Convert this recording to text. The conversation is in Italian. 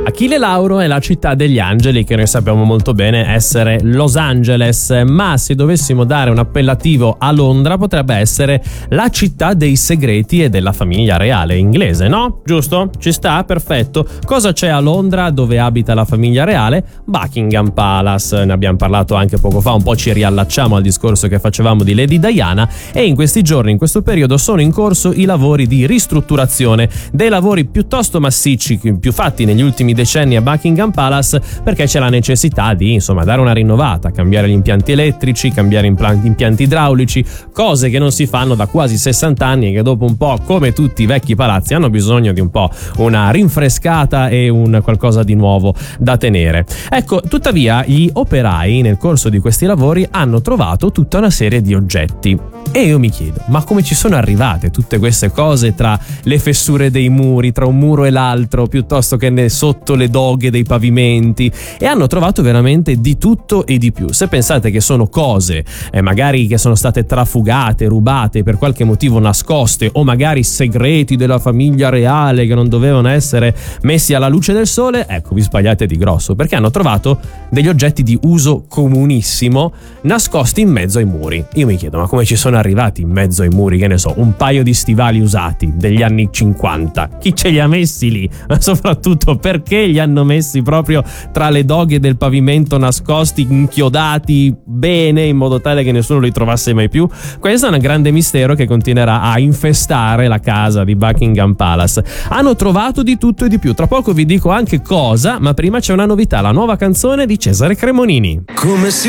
Achille Lauro è la città degli angeli, che noi sappiamo molto bene essere Los Angeles, ma se dovessimo dare un appellativo a Londra potrebbe essere la città dei segreti e della famiglia reale inglese, no? Giusto? Ci sta? Perfetto. Cosa c'è a Londra dove abita la famiglia reale? Buckingham Palace, ne abbiamo parlato anche poco fa, un po' ci riallacciamo al discorso che facevamo di Lady Diana, e in questi giorni, in questo periodo, sono in corso i lavori di ristrutturazione, dei lavori piuttosto massicci più fatti negli ultimi decenni a Buckingham Palace, perché c'è la necessità di dare una rinnovata, cambiare gli impianti elettrici, cambiare impianti idraulici, cose che non si fanno da quasi 60 anni e che dopo un po', come tutti i vecchi palazzi, hanno bisogno di un po' una rinfrescata e un qualcosa di nuovo da tenere. Ecco, tuttavia gli operai nel corso di questi lavori hanno trovato tutta una serie di oggetti e io mi chiedo, ma come ci sono arrivate tutte queste cose tra le fessure dei muri, tra un muro e l'altro, piuttosto che sotto le doghe dei pavimenti, e hanno trovato veramente di tutto e di più. Se pensate che sono cose magari che sono state trafugate, rubate, per qualche motivo nascoste, o magari segreti della famiglia reale che non dovevano essere messi alla luce del sole, ecco, vi sbagliate di grosso, perché hanno trovato degli oggetti di uso comunissimo nascosti in mezzo ai muri. Io mi chiedo, ma come ci sono arrivati in mezzo ai muri, che ne so, un paio di stivali usati degli anni 50? Chi ce li ha messi lì? Ma soprattutto perché li hanno messi proprio tra le doghe del pavimento, nascosti, inchiodati bene, in modo tale che nessuno li trovasse mai più? Questo è un grande mistero che continuerà a infestare la casa di Buckingham Palace. Hanno trovato di tutto e di più. Tra poco vi dico anche cosa, ma prima c'è una novità, la nuova canzone di Cesare Cremonini. Come si